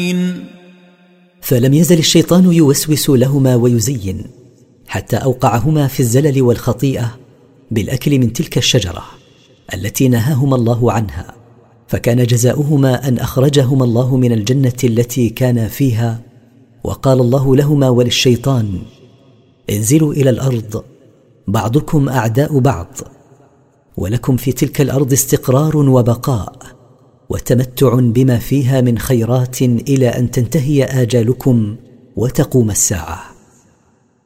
فلم يزل الشيطان يوسوس لهما ويزين حتى أوقعهما في الزلل والخطيئة بالأكل من تلك الشجرة التي نهاهما الله عنها، فكان جزاؤهما أن أخرجهما الله من الجنة التي كانا فيها. وقال الله لهما وللشيطان: انزلوا إلى الأرض، بعضكم أعداء بعض، ولكم في تلك الأرض استقرار وبقاء وتمتع بما فيها من خيرات إلى أن تنتهي آجالكم وتقوم الساعة.